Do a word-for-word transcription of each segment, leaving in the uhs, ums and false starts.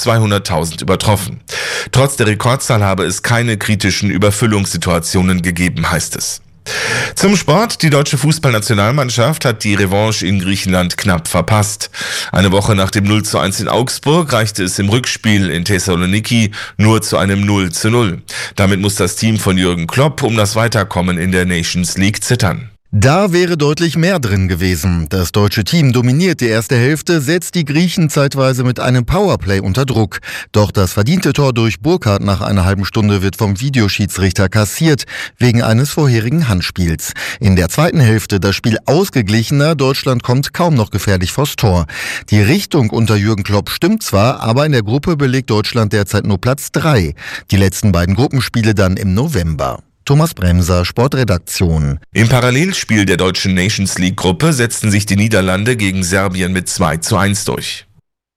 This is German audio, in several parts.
zweihunderttausend übertroffen. Trotz der Rekordzahl habe es keine kritischen Überfüllungssituationen gegeben, heißt es. Zum Sport. Die deutsche Fußballnationalmannschaft hat die Revanche in Griechenland knapp verpasst. Eine Woche nach dem null zu eins in Augsburg reichte es im Rückspiel in Thessaloniki nur zu einem null zu null. Damit muss das Team von Jürgen Klopp um das Weiterkommen in der Nations League zittern. Da wäre deutlich mehr drin gewesen. Das deutsche Team dominiert die erste Hälfte, setzt die Griechen zeitweise mit einem Powerplay unter Druck. Doch das verdiente Tor durch Burkhardt nach einer halben Stunde wird vom Videoschiedsrichter kassiert, wegen eines vorherigen Handspiels. In der zweiten Hälfte das Spiel ausgeglichener, Deutschland kommt kaum noch gefährlich vors Tor. Die Richtung unter Jürgen Klopp stimmt zwar, aber in der Gruppe belegt Deutschland derzeit nur Platz drei. Die letzten beiden Gruppenspiele dann im November. Thomas Bremser, Sportredaktion. Im Parallelspiel der deutschen Nations League Gruppe setzten sich die Niederlande gegen Serbien mit zwei zu eins durch.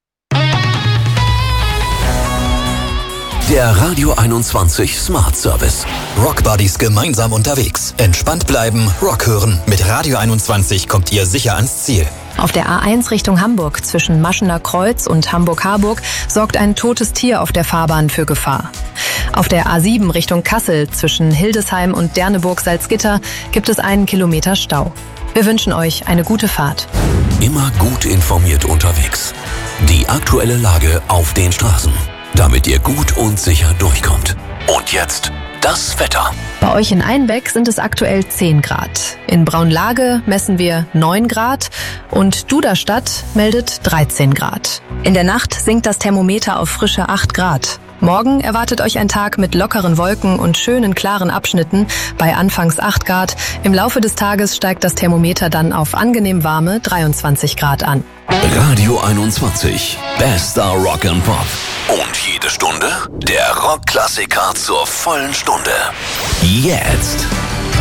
Der Radio einundzwanzig Smart Service. Rock Buddies gemeinsam unterwegs. Entspannt bleiben, Rock hören. Mit Radio einundzwanzig kommt ihr sicher ans Ziel. Auf der A eins Richtung Hamburg zwischen Maschener Kreuz und Hamburg-Harburg sorgt ein totes Tier auf der Fahrbahn für Gefahr. Auf der A sieben Richtung Kassel zwischen Hildesheim und Derneburg-Salzgitter gibt es einen Kilometer Stau. Wir wünschen euch eine gute Fahrt. Immer gut informiert unterwegs. Die aktuelle Lage auf den Straßen, damit ihr gut und sicher durchkommt. Und jetzt das Wetter. Bei euch in Einbeck sind es aktuell zehn Grad. In Braunlage messen wir neun Grad und Duderstadt meldet dreizehn Grad. In der Nacht sinkt das Thermometer auf frische acht Grad. Morgen erwartet euch ein Tag mit lockeren Wolken und schönen klaren Abschnitten bei anfangs acht Grad. Im Laufe des Tages steigt das Thermometer dann auf angenehm warme dreiundzwanzig Grad an. Radio einundzwanzig, bester Rock and Pop. Und jede Stunde der Rockklassiker zur vollen Stunde. Jetzt